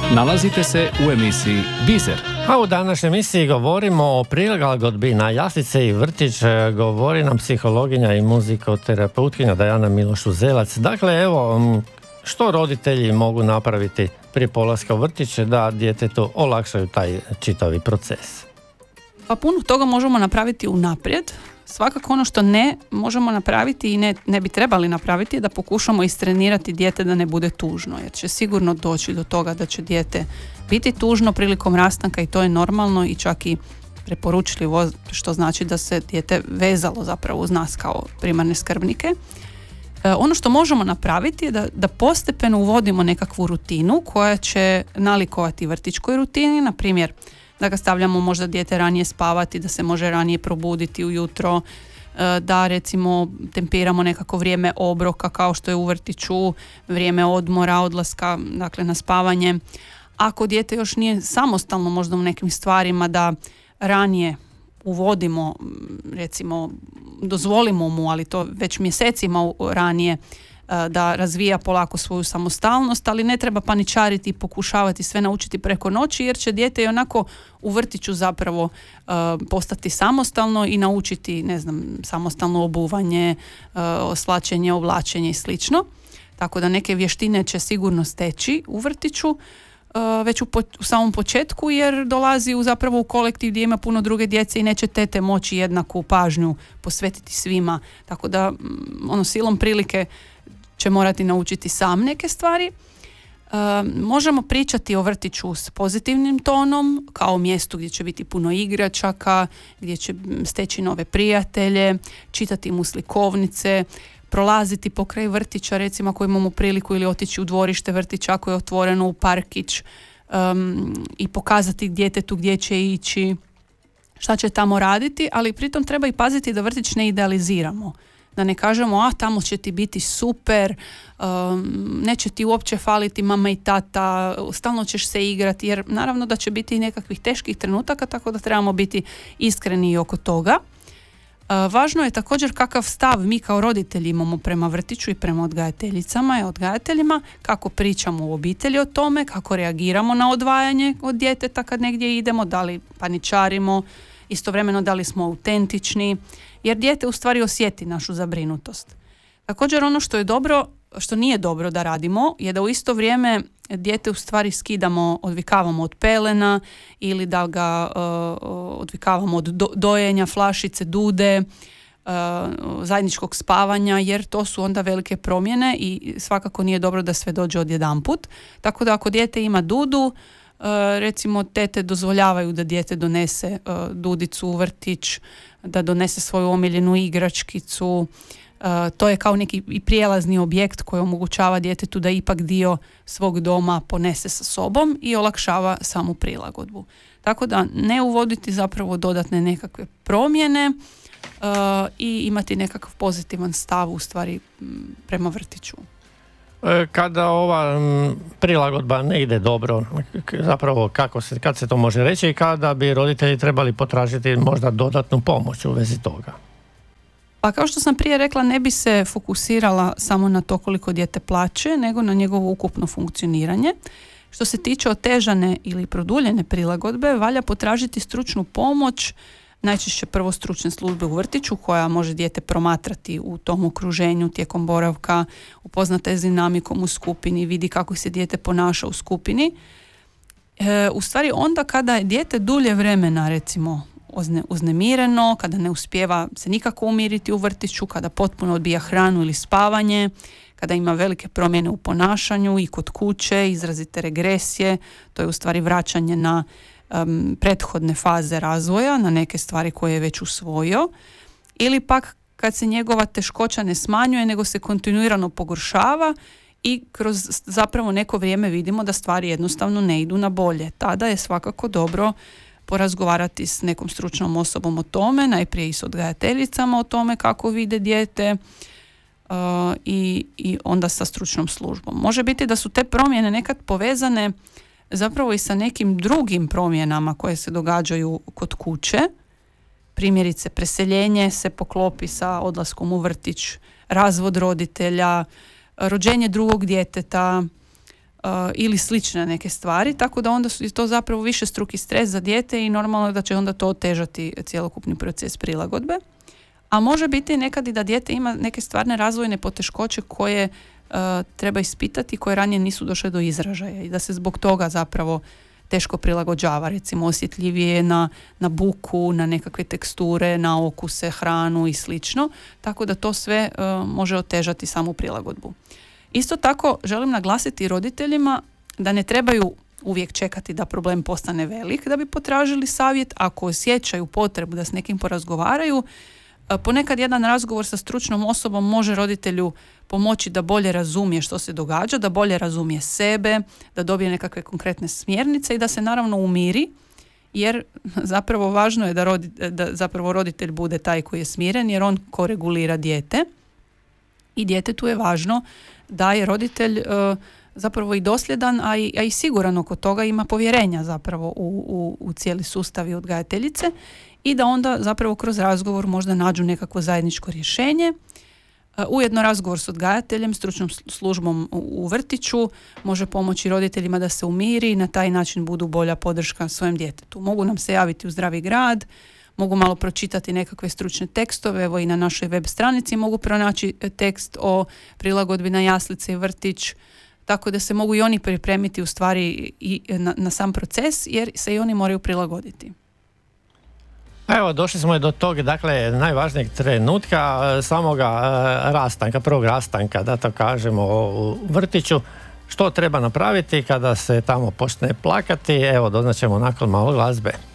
Nalazite se u emisiji Biser. A u današnjoj emisiji govorimo o prilagodbi na jaslice i vrtić. Govori nam psihologinja i muzikoterapeutkinja Dajana Miloš-Uzelac. Dakle, evo, što roditelji mogu napraviti prije polaska u vrtić da djetetu olakšaju taj čitavi proces? Pa puno toga možemo napraviti unaprijed. Svakako ono što ne možemo napraviti i ne bi trebali napraviti je da pokušamo istrenirati dijete da ne bude tužno, jer će sigurno doći do toga da će dijete biti tužno prilikom rastanka i to je normalno i čak i preporučljivo, što znači da se dijete vezalo zapravo uz nas kao primarne skrbnike. Ono što možemo napraviti je da postepeno uvodimo nekakvu rutinu koja će nalikovati vrtićkoj rutini, na primjer da ga stavljamo možda dijete ranije spavati, da se može ranije probuditi ujutro, da recimo tempiramo nekako vrijeme obroka kao što je u vrtiću, vrijeme odmora, odlaska, dakle na spavanje. Ako dijete još nije samostalno možda u nekim stvarima, da ranije uvodimo, recimo dozvolimo mu, ali to već mjesecima ranije, da razvija polako svoju samostalnost, ali ne treba paničariti i pokušavati sve naučiti preko noći, jer će dijete i onako u vrtiću zapravo postati samostalno i naučiti, ne znam, samostalno obuvanje, slačenje, oblačenje i slično. Tako da neke vještine će sigurno steći u vrtiću već u samom početku, jer dolazi zapravo u kolektiv gdje ima puno druge djece i neće tete moći jednaku pažnju posvetiti svima. Tako da silom prilike će morati naučiti sam neke stvari. Možemo pričati o vrtiću s pozitivnim tonom, kao mjestu gdje će biti puno igračaka, gdje će steći nove prijatelje, čitati mu slikovnice, prolaziti pokraj vrtića, recimo ako imamo priliku, ili otići u dvorište vrtića ako je otvoreno, u parkić, i pokazati djetetu gdje će ići, šta će tamo raditi, ali pritom treba i paziti da vrtić ne idealiziramo. Da ne kažemo, tamo će ti biti super, neće ti uopće faliti mama i tata, stalno ćeš se igrati, jer naravno da će biti i nekakvih teških trenutaka, tako da trebamo biti iskreni i oko toga. Važno je također kakav stav mi kao roditelji imamo prema vrtiću i prema odgajateljicama i odgajateljima, kako pričamo u obitelji o tome, kako reagiramo na odvajanje od djeteta kad negdje idemo, da li paničarimo, istovremeno da li smo autentični, jer dijete u stvari osjeti našu zabrinutost. Također ono što je dobro, što nije dobro da radimo, je da u isto vrijeme dijete u stvari odvikavamo od pelena ili da ga odvikavamo od dojenja, flašice, dude, zajedničkog spavanja, jer to su onda velike promjene i svakako nije dobro da sve dođe odjedanput. Tako da ako dijete ima dudu, recimo tete dozvoljavaju da dijete donese dudicu u vrtić, da donese svoju omiljenu igračkicu. To je kao neki i prijelazni objekt koji omogućava djetetu da ipak dio svog doma ponese sa sobom i olakšava samu prilagodbu. Tako da ne uvoditi zapravo dodatne nekakve promjene i imati nekakav pozitivan stav u stvari prema vrtiću. Kada ova prilagodba ne ide dobro, zapravo kad se to može reći i kada bi roditelji trebali potražiti možda dodatnu pomoć u vezi toga? Pa kao što sam prije rekla, ne bi se fokusirala samo na to koliko dijete plaće, nego na njegovo ukupno funkcioniranje. Što se tiče otežane ili produljene prilagodbe, valja potražiti stručnu pomoć, najčešće prvo stručne službe u vrtiću koja može dijete promatrati u tom okruženju tijekom boravka, upoznata je s dinamikom u skupini, vidi kako se dijete ponaša u skupini. U stvari onda kada je dijete dulje vremena recimo uznemireno, kada ne uspijeva se nikako umiriti u vrtiću, kada potpuno odbija hranu ili spavanje, kada ima velike promjene u ponašanju i kod kuće, izrazite regresije, to je u stvari vraćanje na prethodne faze razvoja, na neke stvari koje je već usvojio, ili pak kad se njegova teškoća ne smanjuje nego se kontinuirano pogoršava i kroz zapravo neko vrijeme vidimo da stvari jednostavno ne idu na bolje. Tada je svakako dobro porazgovarati s nekom stručnom osobom o tome, najprije i s odgajateljicama o tome kako vide dijete i onda sa stručnom službom. Može biti da su te promjene nekad povezane zapravo i sa nekim drugim promjenama koje se događaju kod kuće. Primjerice, preseljenje se poklopi sa odlaskom u vrtić, razvod roditelja, rođenje drugog djeteta, ili slične neke stvari, tako da onda je to zapravo višestruki stres za dijete i normalno je da će onda to otežati cjelokupni proces prilagodbe. A može biti nekad i da dijete ima neke stvarne razvojne poteškoće koje treba ispitati, koje ranije nisu došle do izražaja i da se zbog toga zapravo teško prilagođava, recimo osjetljivije je na buku, na nekakve teksture, na okuse, hranu i slično, tako da to sve može otežati samu prilagodbu. Isto tako želim naglasiti roditeljima da ne trebaju uvijek čekati da problem postane velik da bi potražili savjet. Ako osjećaju potrebu da s nekim porazgovaraju, ponekad jedan razgovor sa stručnom osobom može roditelju pomoći da bolje razumije što se događa, da bolje razumije sebe, da dobije nekakve konkretne smjernice i da se naravno umiri, jer zapravo važno je da zapravo roditelj bude taj koji je smiren, jer on koregulira dijete i djetetu je važno da je roditelj zapravo i dosljedan, a i siguran oko toga, ima povjerenja zapravo u cijeli sustav i odgajateljice i da onda zapravo kroz razgovor možda nađu nekakvo zajedničko rješenje. Ujedno razgovor s odgajateljem, stručnom službom u vrtiću može pomoći roditeljima da se umiri i na taj način budu bolja podrška svojem djetetu. Mogu nam se javiti u Zdravi grad, mogu malo pročitati nekakve stručne tekstove, evo i na našoj web stranici mogu pronaći tekst o prilagodbi na jaslice i vrtić, tako da se mogu i oni pripremiti u stvari i na sam proces, jer se i oni moraju prilagoditi. Evo, došli smo do tog, dakle, najvažnijeg trenutka samoga rastanka, prvog rastanka, da to kažemo, u vrtiću. Što treba napraviti kada se tamo počne plakati? Evo, doznaćemo nakon malo glazbe.